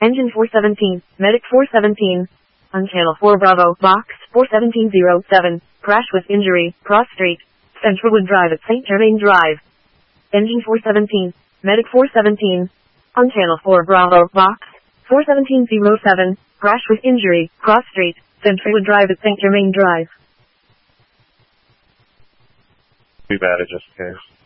Engine 417, Medic 417. On Channel 4 Bravo, Box 41707. Crash with injury, Cross Street, Centralwood Drive at St. Germain Drive. Engine 417, Medic 417. On Channel 4 Bravo, Box 41707. Crash with injury, Cross Street, Centralwood Drive at St. Germain Drive. Be bad, just in case.